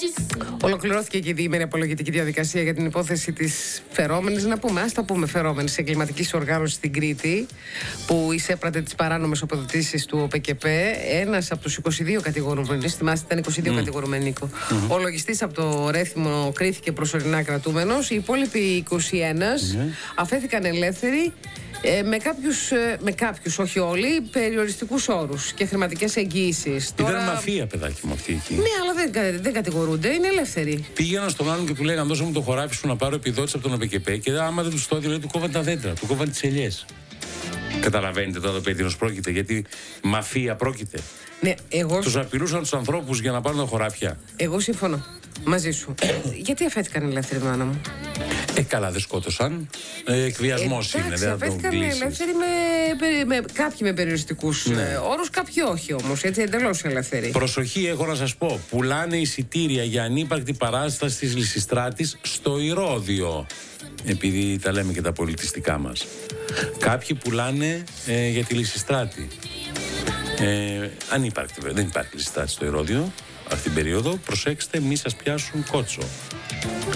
Ολοκληρώθηκε και η διήμερη απολογητική διαδικασία για την υπόθεση της φερόμενης, να πούμε, ας τα πούμε, φερόμενης εγκληματικής οργάνωσης στην Κρήτη, που εισέπρατε τις παράνομες αποδοτήσεις του ΟΠΚΠ. Ένας από τους 22 κατηγορουμένους, θυμάστε, ήταν 22 κατηγορουμένοι, Νίκο. Ο λογιστής από το Ρέθυμο κρίθηκε προσωρινά κρατούμενος. Οι υπόλοιποι 21 αφέθηκαν ελεύθεροι. Με κάποιους, όχι όλοι, περιοριστικούς όρους και χρηματικές εγγύησεις. Ήταν μαφία, παιδάκι μου, αυτή εκεί. Ναι, αλλά δεν κατηγορούνται, είναι ελεύθεροι. Πήγαιναν στον άλλον και του λέγανε: δώσε μου το χωράφι σου να πάρω επιδότηση από τον ΟΠΚΠ. Και άμα δεν του το έδινε, του κόβαν τα δέντρα, του κόβαν τις ελιές. Καταλαβαίνετε τώρα το περί πρόκειται, γιατί μαφία πρόκειται. Ναι, τους απειλούσαν τους ανθρώπους για να πάρουν τα χωράφια. Εγώ συμφωνώ μαζί σου. Γιατί αφέθηκαν ελεύθεροι, μάνα μου? Καλά, δεν σκότωσαν. Εκβιασμός είναι, δεν θα τον αφέθηκαν ελεύθεροι κάποιοι με περιοριστικούς όρους, κάποιοι όχι όμως. Έτσι, εντελώς ελεύθεροι. Προσοχή, έχω να σας πω. Πουλάνε εισιτήρια για ανύπαρκτη παράσταση της Λυσιστράτης στο Ηρώδειο. Επειδή τα λέμε και τα πολιτιστικά μας. Κάποιοι πουλάνε για τη Λυσιστράτη. Ανύπαρκτη, βέβαια. Δεν υπάρχει Λυσιστράτη στο Ηρώδειο αυτή την περίοδο. Προσέξτε, μη σας πιάσουν κότσο.